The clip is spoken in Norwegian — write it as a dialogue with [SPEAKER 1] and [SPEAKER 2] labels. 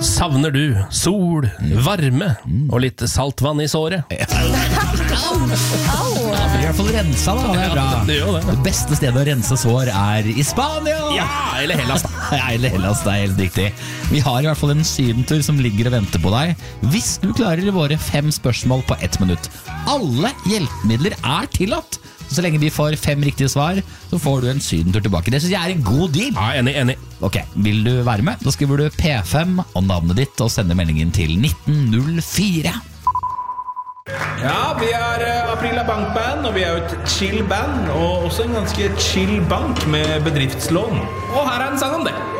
[SPEAKER 1] Savner du sol, varme og litt saltvann i såret?
[SPEAKER 2] Det blir i hvert fall rensa da, det bra.
[SPEAKER 1] Det gjør det.
[SPEAKER 2] Det beste stedet å rense sår I Spania.
[SPEAKER 1] Ja, eller Hellas da.
[SPEAKER 2] Ja, eller Hellas, det helt riktig. Vi har i hvert fall en sydentur som ligger og venter på deg. Hvis du klarer våre 5 spørsmål på 1 minutt. Alle hjelpemidler tillatt. Så lenge vi får 5 riktige svar, så får du en sydentur tilbake. Det synes jeg en god deal.
[SPEAKER 1] Ja, enig.
[SPEAKER 2] Ok, vil du være med? Da skriver du P5 og navnet ditt og sender meldingen til 1904.
[SPEAKER 3] Ja, vi Aprila Bankband, og vi jo et chill band, og også en ganske chill bank med bedriftslån. Og her en sang om det.